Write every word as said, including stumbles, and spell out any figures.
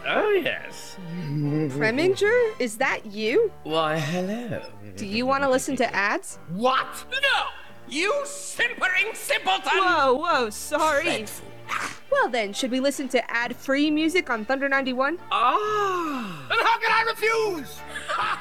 Oh, yes. Preminger? Is that you? Why, hello. Do you want to listen to ads? What? No! You simpering simpleton! Whoa, whoa, sorry. Dreadful. Well then, should we listen to ad-free music on Thunder ninety-one? Ah. And how can I refuse?